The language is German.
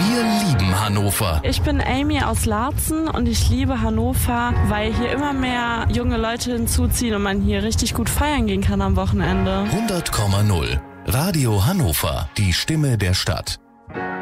Wir lieben Hannover. Ich bin Amy aus Laatzen und ich liebe Hannover, weil hier immer mehr junge Leute hinzuziehen und man hier richtig gut feiern gehen kann am Wochenende. 100,0 Radio Hannover, die Stimme der Stadt.